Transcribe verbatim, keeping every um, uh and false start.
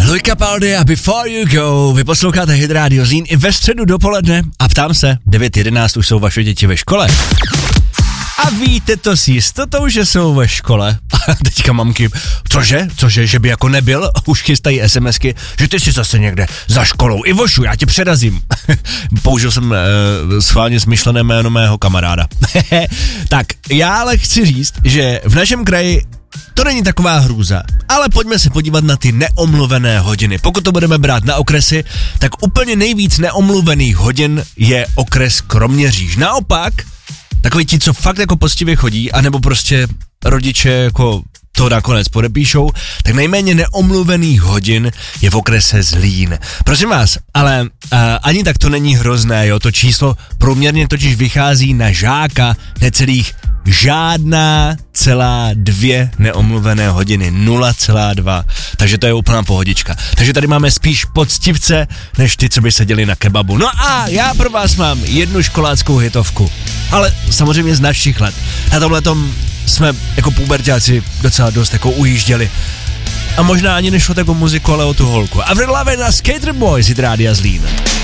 Louis Capaldi a Before You Go. Vy posloucháte Hit Radio Zlín i ve středu dopoledne a ptám se, devět jedenáct už jsou vaše děti ve škole. A víte to s jistotou, že jsou ve škole? A teďka mamky, cože, cože, že by jako nebyl? Už chystají SMSky, že ty jsi zase někde za školou. Ivošu, já tě předazím. Použil jsem e, schválně smyšlené jméno mého kamaráda. Tak, já ale chci říct, že v našem kraji to není taková hrůza, ale pojďme se podívat na ty neomluvené hodiny. Pokud to budeme brát na okresy, tak úplně nejvíc neomluvených hodin je okres Kroměříž. Naopak, takový ti, co fakt jako poctivě chodí, anebo prostě rodiče jako to nakonec podepíšou, tak nejméně neomluvených hodin je v okrese Zlín. Prosím vás, ale uh, ani tak to není hrozné, jo, to číslo průměrně totiž vychází na žáka necelých žádná celá dvě neomluvené hodiny, nula celá dva, takže to je úplná pohodička. Takže tady máme spíš poctivce, než ty, co by seděli na kebabu. No a já pro vás mám jednu školáckou hitovku, ale samozřejmě z našich let. Na tomhletom jsme jako puberťáci docela dost jako ujížděli. A možná ani nešlo tak o muziku, ale o tu holku. Avril Lavigne a Skater Boys, Hit Rádia Zlín.